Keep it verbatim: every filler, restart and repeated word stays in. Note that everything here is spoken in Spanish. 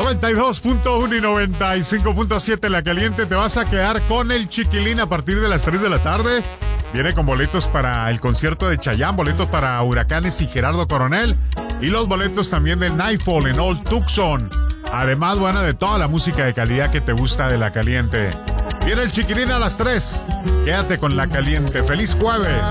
noventa y dos punto uno y noventa y cinco punto siete La Caliente. Te vas a quedar con el Chiquilín a partir de las tres de la tarde. Viene con boletos para el concierto de Chayanne, boletos para Huracanes y Gerardo Coronel, y los boletos también de Nightfall en Old Tucson. Además, bueno, de toda la música de calidad que te gusta de La Caliente. Viene el Chiquilín a las tres. Quédate con La Caliente. ¡Feliz jueves!